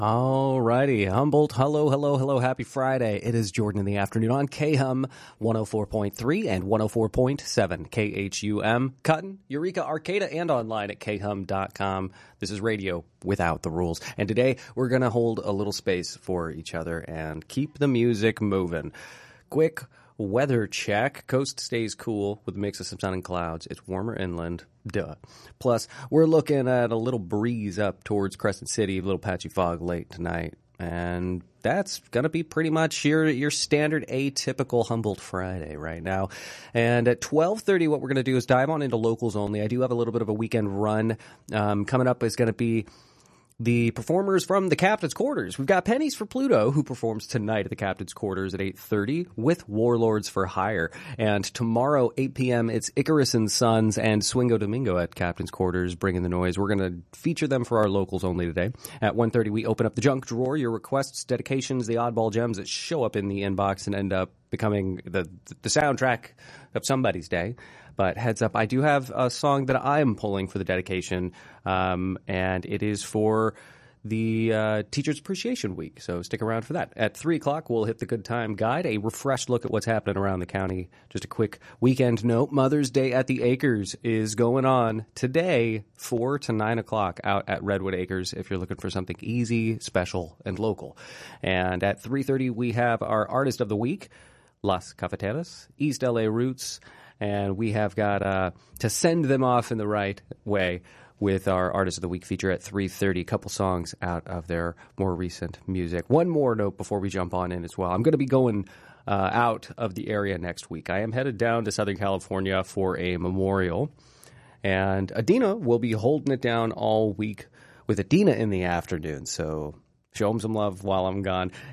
Alrighty, Humboldt, hello, happy Friday. It is Jordan in the afternoon on KHUM 104.3 and 104.7 KHUM, Cutton, Eureka, Arcata, and online at khum.com. This is radio without the rules. And today we're going to hold a little space for each other and keep the music moving. Quick weather check. Coast stays cool with a mix of some sun and clouds. It's warmer inland. Duh. Plus, we're looking at a little breeze up towards Crescent City, a little patchy fog late tonight. And that's going to be pretty much your standard atypical Humboldt Friday right now. And at 12:30, what we're going to do is dive on into locals only. I do have a little bit of a weekend run. Coming up is going to be the performers from the Captain's Quarters. We've got Pennies for Pluto, who performs tonight at the Captain's Quarters at 8:30 with Warlords for Hire. And tomorrow, 8 p.m., it's Icarus and Sons and Swingo Domingo at Captain's Quarters, bringing the noise. We're going to feature them for our locals only today. At 1:30, we open up the junk drawer, your requests, dedications, the oddball gems that show up in the inbox and end up becoming the soundtrack of somebody's day. But heads up, I do have a song that I'm pulling for the dedication, and it is for the Teachers Appreciation Week, so stick around for that. At 3 o'clock, we'll hit the Good Time Guide, a refreshed look at what's happening around the county. Just a quick weekend note, Mother's Day at the Acres is going on today, 4 to 9 o'clock out at Redwood Acres if you're looking for something easy, special, and local. And at 3:30, we have our Artist of the Week, Las Cafeteras, East LA Roots, and we have got to send them off in the right way with our Artist of the Week feature at 3:30. A couple songs out of their more recent music. One more note before we jump on in as well. I'm going to be going out of the area next week. I am headed down to Southern California for a memorial, and Adina will be holding it down all week with Adina in the afternoon. So show them some love while I'm gone.